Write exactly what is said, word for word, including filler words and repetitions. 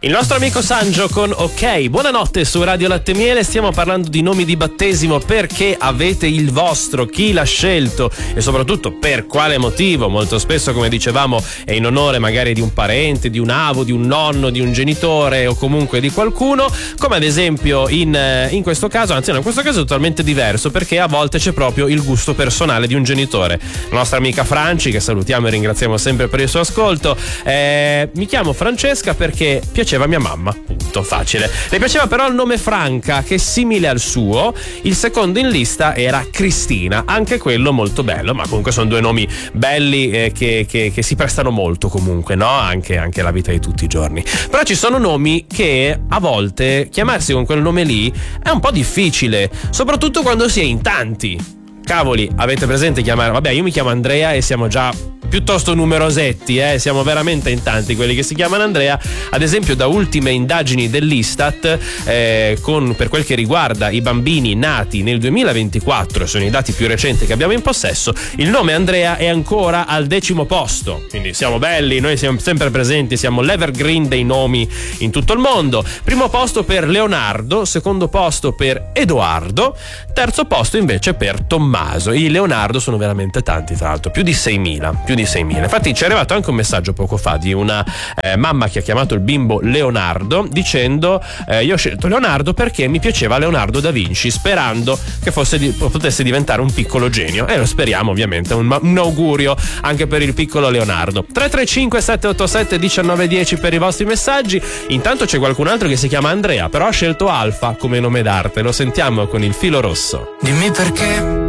Il nostro amico Sangio con Ok. Buonanotte su Radio Latte Miele. Stiamo parlando di nomi di battesimo, perché avete il vostro, chi l'ha scelto e soprattutto per quale motivo. Molto spesso, come dicevamo, è in onore magari di un parente, di un avo, di un nonno, di un genitore o comunque di qualcuno, come ad esempio in, in questo caso, anzi no, in questo caso è totalmente diverso, perché a volte c'è proprio il gusto personale di un genitore. La nostra amica Franci, che salutiamo e ringraziamo sempre per il suo ascolto, eh, mi chiamo Francesca perché piaceva mia mamma, punto, facile. Le piaceva però il nome Franca, che è simile al suo. Il secondo in lista era Cristina, anche quello molto bello, ma comunque sono due nomi belli eh, che, che, che si prestano molto comunque, no? Anche, anche alla vita di tutti i giorni. Però ci sono nomi che a volte chiamarsi con quel nome lì è un po' difficile, soprattutto quando si è in tanti. Cavoli, avete presente chiamare? Vabbè, io mi chiamo Andrea e siamo già piuttosto numerosetti, eh? Siamo veramente in tanti quelli che si chiamano Andrea. Ad esempio, da ultime indagini dell'Istat, eh, con, per quel che riguarda i bambini nati nel duemilaventiquattro, sono i dati più recenti che abbiamo in possesso, il nome Andrea è ancora al decimo posto. Quindi siamo belli, noi siamo sempre presenti, siamo l'evergreen dei nomi in tutto il mondo. Primo posto per Leonardo, secondo posto per Edoardo, terzo posto invece per Tommaso. I Leonardo sono veramente tanti, tra l'altro, più di seimila, più di seimila. Infatti ci è arrivato anche un messaggio poco fa di una eh, mamma che ha chiamato il bimbo Leonardo dicendo eh, io ho scelto Leonardo perché mi piaceva Leonardo da Vinci, sperando che fosse di, potesse diventare un piccolo genio, e lo speriamo ovviamente, un, un augurio anche per il piccolo Leonardo. Tre tre cinque sette otto sette uno nove uno zero per i vostri messaggi. Intanto c'è qualcun altro che si chiama Andrea, però ha scelto Alfa come nome d'arte. Lo sentiamo con Il filo rosso. Dimmi perché